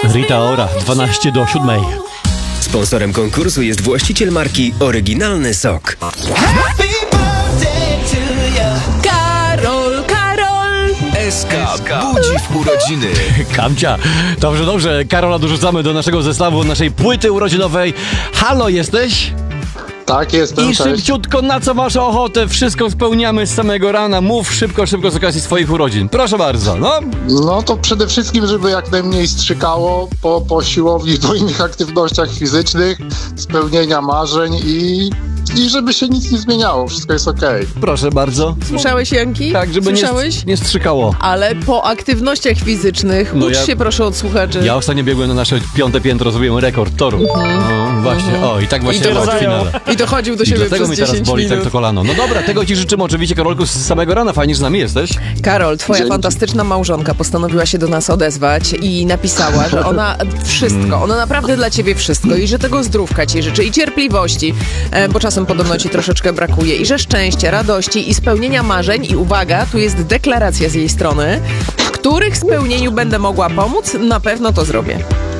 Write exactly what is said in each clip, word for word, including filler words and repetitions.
Rita Ora, dwanaście do siódmej. Sponsorem konkursu jest właściciel marki Oryginalny Sok. Karol, Karol! S K budzi w urodziny. Kamcia, dobrze, dobrze. Karola dorzucamy do naszego zestawu, naszej płyty urodzinowej. Halo, jesteś? Tak, jestem, I cześć. szybciutko, na co masz ochotę? Wszystko spełniamy z samego rana. Mów szybko, szybko z okazji swoich urodzin. Proszę bardzo, no. No to przede wszystkim, żeby jak najmniej strzykało po, po siłowni, po innych aktywnościach fizycznych, spełnienia marzeń i, i żeby się nic nie zmieniało. Wszystko jest okej. Proszę bardzo. Słyszałeś, Janki? Tak, żeby nie, Słyszałeś? nie strzykało. Ale po aktywnościach fizycznych No ucz ja- się proszę od słuchaczy. Ja ostatnio biegłem na nasze piąte piętro, zrobiłem rekord toru. No właśnie, o i tak I właśnie to, było w finale. I dochodził do I siebie dlatego przez mi teraz dziesięć boli tak minut. to kolano. No dobra, tego ci życzymy oczywiście, Karolku, z samego rana. Fajnie, że z nami jesteś. Karol, twoja Dzięki. fantastyczna małżonka postanowiła się do nas odezwać i napisała, że ona wszystko, ona naprawdę dla ciebie wszystko i że tego zdrówka ci życzy i cierpliwości, e, bo czasem podobno ci troszeczkę brakuje i że szczęścia, radości i spełnienia marzeń i uwaga, tu jest deklaracja z jej strony, w których spełnieniu będę mogła pomóc, na pewno to zrobię.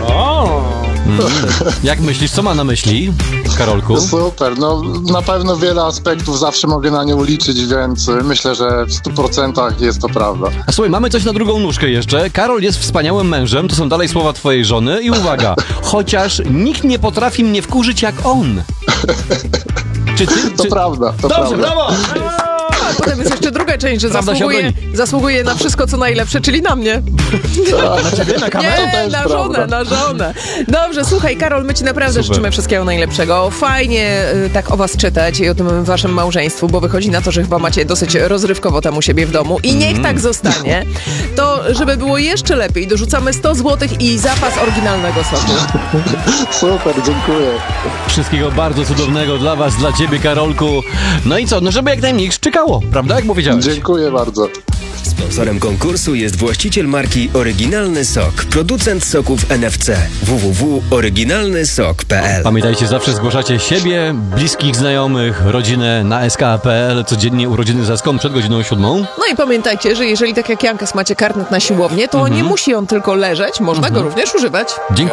Jak myślisz, co ma na myśli, Karolku? Super, no na pewno wiele aspektów zawsze mogę na nią liczyć, więc y, myślę, że w stu procentach jest to prawda. A słuchaj, mamy coś na drugą nóżkę jeszcze. Karol jest wspaniałym mężem, to są dalej słowa twojej żony. I uwaga, chociaż nikt nie potrafi mnie wkurzyć jak on. Czy ty, To czy... prawda, to Dobrze, prawda. brawo! A potem jest jeszcze druga część, że Prawda się zasługuje, obroni. zasługuje na wszystko, co najlepsze, czyli na mnie. Na ciebie, na kamerę? To Nie, też na prawda. żonę, na żonę. Dobrze, słuchaj, Karol, my ci naprawdę Super. życzymy wszystkiego najlepszego. Fajnie y, tak o was czytać i o tym waszym małżeństwu, bo wychodzi na to, że chyba macie dosyć rozrywkowo tam u siebie w domu i niech tak zostanie. To, żeby było jeszcze lepiej, dorzucamy sto złotych i zapas oryginalnego soku. Super, dziękuję. Wszystkiego bardzo cudownego dla was, dla ciebie, Karolku. No i co, no żeby jak najmniej szczekało, prawda, jak powiedziałeś? Dziękuję bardzo. Sponsorem konkursu jest właściciel marki Oryginalny Sok, producent soków N F C. w w w kropka oryginalny sok kropka p l. Pamiętajcie, zawsze zgłaszacie siebie, bliskich znajomych, rodzinę na s k kropka p l, codziennie urodziny za skąd przed godziną siódmą. No i pamiętajcie, że jeżeli tak jak Jankas macie karnet na siłownię, to nie musi on tylko leżeć, można go również używać. Dziękuję.